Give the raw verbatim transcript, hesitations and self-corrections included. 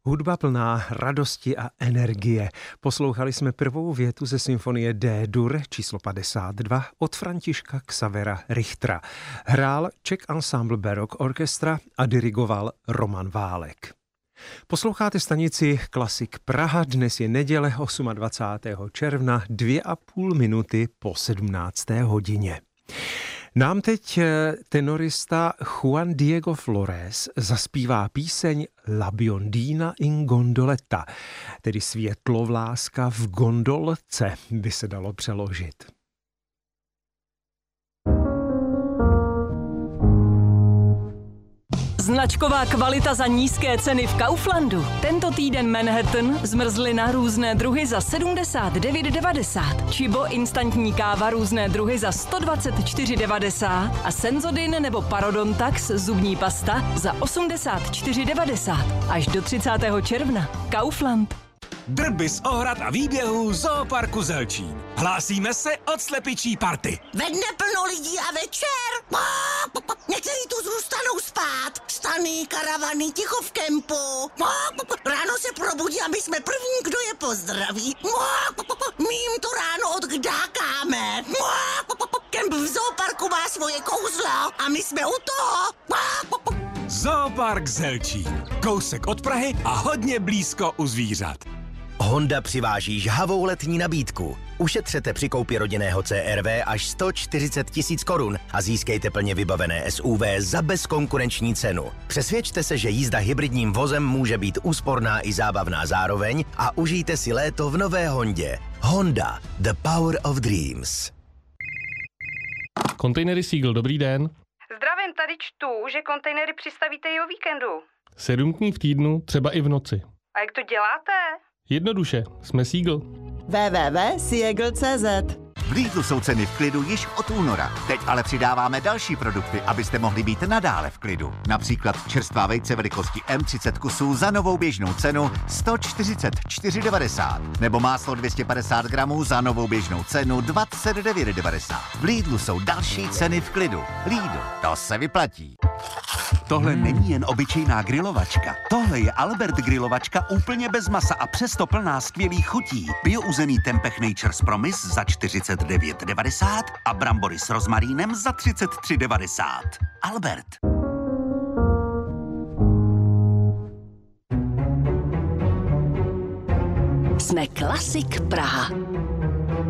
Hudba plná radosti a energie. Poslouchali jsme prvou větu ze symfonie D-dur číslo padesát dva od Františka Xavera Richtera. Hrál Czech Ensemble Baroque Orchestra a dirigoval Roman Válek. Posloucháte stanici Klasik Praha, dnes je neděle dvacátého osmého června, dvě a půl minuty po sedmnácté hodině. Nám teď tenorista Juan Diego Flores zaspívá píseň La biondina in gondoletta, tedy světlovláska v gondolce, by se dalo přeložit. Značková kvalita za nízké ceny v Kauflandu. Tento týden Manhattan, zmrzlina různé druhy za sedmdesát devět devadesát. Chibo instantní káva různé druhy za sto dvacet čtyři devadesát a Senzodin nebo Parodontax zubní pasta za osmdesát čtyři devadesát. Až do třicátého června. Kaufland. Drby z ohrad a výběhů Zooparku Zelčín. Hlásíme se od slepičí party. Ve dne plno lidí a večer. Někteří tu zůstanou spát. Stany, karavany, ticho v kempu. Ráno se probudí a my jsme první, kdo je pozdraví. My jim to ráno odkdákáme. Kemp v Zooparku má svoje kouzlo a my jsme u toho. Zoopark Zelčín. Kousek od Prahy a hodně blízko u zvířat. Honda přiváží žhavou letní nabídku. Ušetřete při koupi rodinného C R V až sto čtyřicet tisíc korun a získejte plně vybavené S U V za bezkonkurenční cenu. Přesvědčte se, že jízda hybridním vozem může být úsporná i zábavná zároveň a užijte si léto v nové Hondě. Honda, the power of dreams. Kontejnery Seagull, dobrý den. Zdravím, tady čtu, že kontejnery přistavíte i o víkendu. Sedm dní v týdnu, třeba i v noci. A jak to děláte? Jednoduše, jsme Seagull. w w w tečka seagull tečka c z. V Lidlu jsou ceny v klidu již od února. Teď ale přidáváme další produkty, abyste mohli být nadále v klidu. Například čerstvá vejce velikosti M třicet kusů za novou běžnou cenu sto čtyřicet čtyři devadesát. Nebo máslo dvě stě padesát gramů za novou běžnou cenu dvacet devět devadesát. V Lidlu jsou další ceny v klidu. Lidl, to se vyplatí. Tohle není jen obyčejná grilovačka. Tohle je Albert grilovačka úplně bez masa a přesto plná skvělých chutí. Biouzený tempeh Nature's Promise za čtyřicet devět devadesát a brambory s rozmarínem za třicet tři devadesát. Albert. Jsme Klasik Praha.